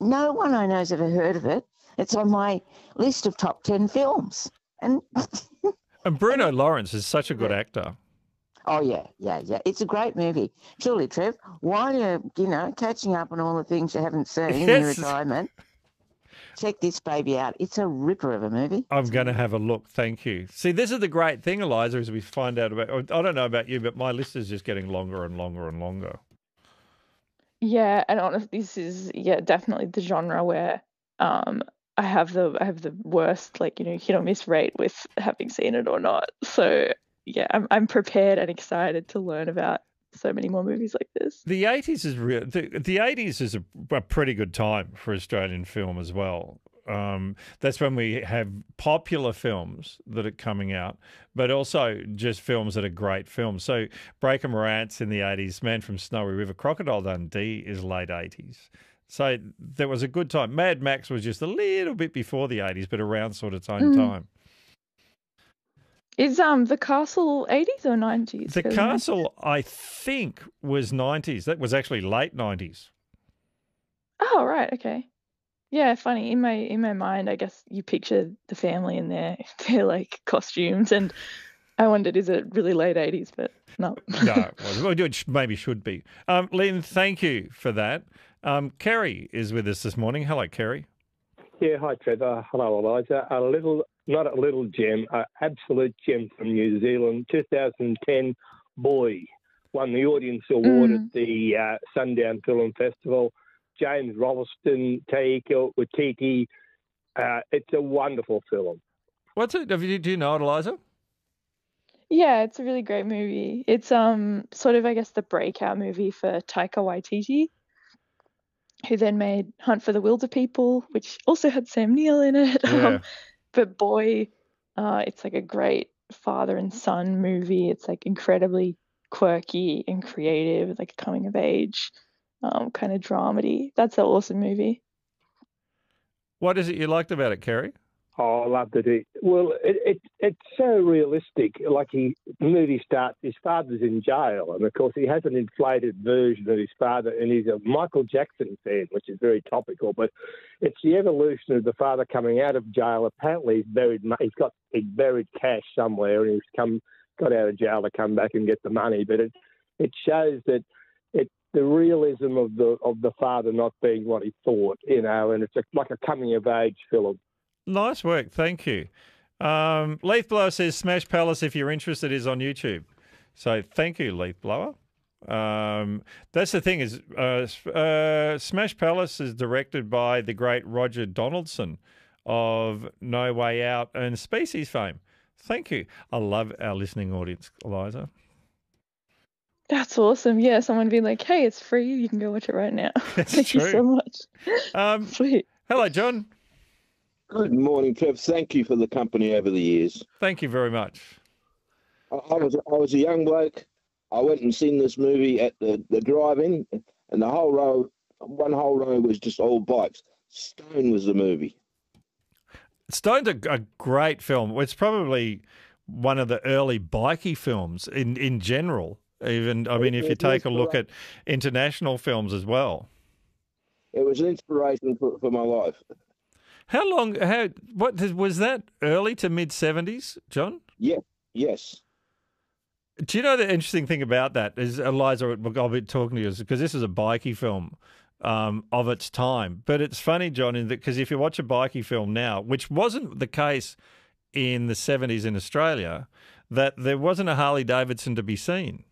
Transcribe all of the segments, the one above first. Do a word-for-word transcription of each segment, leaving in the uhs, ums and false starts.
no one I know has ever heard of it. It's on my list of top ten films. And And Bruno Lawrence is such a good actor. Oh, yeah, yeah, yeah. It's a great movie. Truly, Trev, while you're, you know, catching up on all the things you haven't seen in your Yes. retirement, check this baby out. It's a ripper of a movie. I'm going to have a look. Thank you. See, this is the great thing, Eliza, as we find out about, I don't know about you, but my list is just getting longer and longer and longer. Yeah, and honestly, this is yeah definitely the genre where um I have the I have the worst like you know hit or miss rate with having seen it or not. So yeah, I'm I'm prepared and excited to learn about so many more movies like this. The eighties is real. The, the eighties is a, a pretty good time for Australian film as well. Um, that's when we have popular films that are coming out, but also just films that are great films. So Breaker Morant's in the eighties, Man from Snowy River, Crocodile Dundee is late eighties. So there was a good time. Mad Max was just a little bit before the eighties, but around sort of same Mm. time. Is um the Castle eighties or nineties? The Castle, I think, was nineties. That was actually late nineties. Oh right, okay. Yeah, funny. In my in my mind, I guess you picture the family in their their like costumes, and I wondered, is it really late eighties? But no. No, well, it sh- maybe should be. Um, Lynn, thank you for that. Um, Kerry is with us this morning. Hello, Kerry. Yeah, hi Trevor. Hello Eliza. A little, not a little gem, an absolute gem from New Zealand. twenty ten, Boy won the Audience Award Mm. at the uh, Sundown Film Festival. James Rolleston, Taika Waititi. Uh, it's a wonderful film. What's it? Have you, do you know it, Eliza? Yeah, it's a really great movie. It's um sort of I guess the breakout movie for Taika Waititi, who then made Hunt for the Wilder People, which also had Sam Neill in it. Yeah. Um, but boy, uh, it's like a great father and son movie. It's like incredibly quirky and creative, it's like a coming of age um, kind of dramedy. That's an awesome movie. What is it you liked about it, Kerry? Oh, I loved it. Well, it, it it's so realistic. Like he, the movie starts, his father's in jail, and of course he has an inflated version of his father, and he's a Michael Jackson fan, which is very topical. But it's the evolution of the father coming out of jail. Apparently, he's buried. mo- He's got he buried cash somewhere, and he's come got out of jail to come back and get the money. But it it shows that it the realism of the of the father not being what he thought, you know, and it's a, like a coming of age film. Nice work. Thank you. Um, Leaf Blower says Smash Palace, if you're interested, is on YouTube. So thank you, Leaf Blower. Um, that's the thing is uh, uh, Smash Palace is directed by the great Roger Donaldson of No Way Out and Species fame. Thank you. I love our listening audience, Eliza. That's awesome. Yeah, someone being like, hey, it's free. You can go watch it right now. It's Thank true. you so much. Um, Sweet. hello, John. Good morning, Trev. Thank you for the company over the years. Thank you very much. I, I was I was a young bloke. I went and seen this movie at the, the drive-in, and the whole row, one whole row was just all bikes. Stone was the movie. Stone's a, a great film. It's probably one of the early bikey films in, in general. Even I mean, if you take a look at international films as well. It was an inspiration for, for my life. How long? How? What was that? Early to mid seventies, John? Yeah, yes. Do you know the interesting thing about that is, Eliza? I'll be talking to you because this is a bikey film um, of its time. But it's funny, John, in that because if you watch a bikey film now, which wasn't the case in the seventies in Australia, that there wasn't a Harley Davidson to be seen.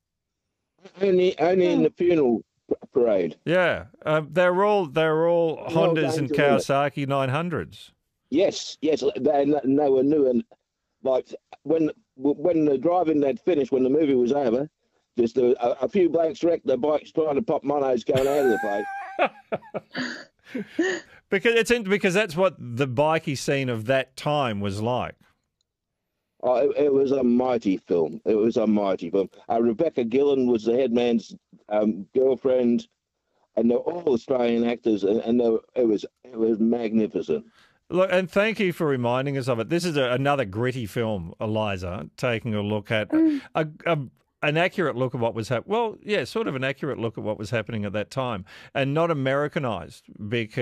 Only only in the funeral parade. Yeah, um, they're all they're all Well Hondas done and to Kawasaki nine hundreds. Yes, yes. They, and they were new, and like when when the driving had finished, when the movie was over, just a, a few blokes wrecked their bikes trying to pop monos going out of the place. Because it's in, because that's what the bikey scene of that time was like. Oh, it, it was a mighty film. It was a mighty film. Uh, Rebecca Gillen was the headman's um, girlfriend, and they're all Australian actors, and, and they were, it was it was magnificent. Look, and thank you for reminding us of it. This is a, another gritty film, Eliza, taking a look at Mm. a, a, an accurate look at what was happening. Well, yeah, sort of an accurate look at what was happening at that time, and not Americanized because.